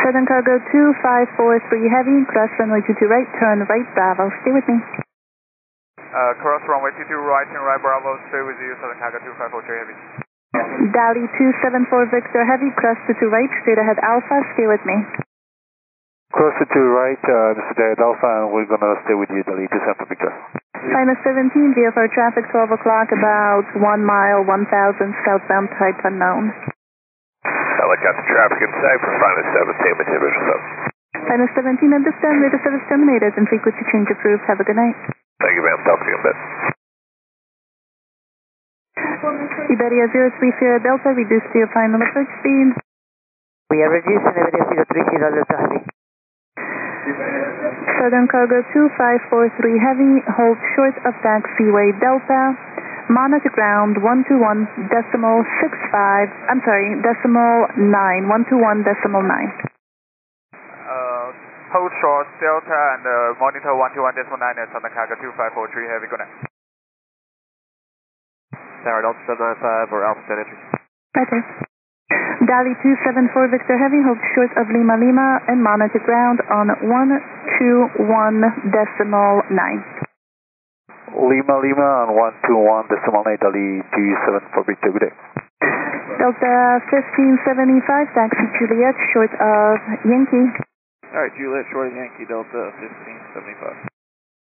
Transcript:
Southern Cargo 2543 Heavy, cross runway 22 right, turn right Bravo. Stay with me. Cross runway 22 right, turn right Bravo. Stay with you, Southern Cargo 2543 Heavy. Dali 274 Victor Heavy, cross to right, straight ahead Alpha. Stay with me. Cross to right, straight ahead Alpha, and we're going to stay with you, Dali 274 Victor. Final 17, VFR traffic 12 o'clock, about 1 mile, 1,000 southbound type unknown. Helicopter traffic inside for final 17, Matilda. Final 17, understand, radar service terminated and frequency change approved. Have a good night. Thank you, ma'am. Talk to you in a bit. Iberia 030 Delta, reduced to your final approach speed. We are reducing Iberia 030 Delta Heavy. Southern Cargo 2543 Heavy, hold short of taxiway Delta. Monitor ground 121.65, I'm sorry, decimal 9, 121.9. Hold short, Delta, and monitor 121.9 at Southern Cargo 2543 Heavy. Good night. Tower Delta 795 or Alpha 10 entry. Okay. Dali 274 Victor Heavy, hold short of Lima Lima and monitor ground on 121.9. Lima Lima on 121.9, Dali 274 Victor, good day. Delta 1575, taxi Juliet, short of Yankee. Alright, Juliet, short of Yankee, Delta 1575.